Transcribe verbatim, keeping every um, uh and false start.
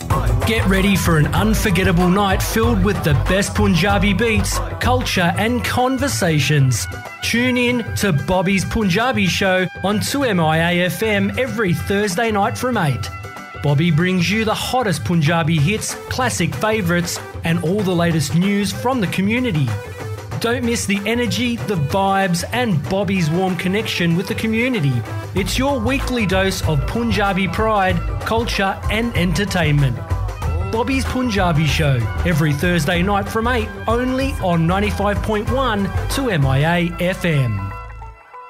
Get ready for an unforgettable night filled with the best Punjabi beats, culture and conversations. Tune in to Bobby's Punjabi Show on two M I A F M every Thursday night from eight. Bobby brings you the hottest Punjabi hits, classic favourites and all the latest news from the community. Don't miss the energy, the vibes and Bobby's warm connection with the community. It's your weekly dose of Punjabi pride, culture and entertainment. Bobby's Punjabi Show, every Thursday night from eight, only on ninety-five point one two M I A F M.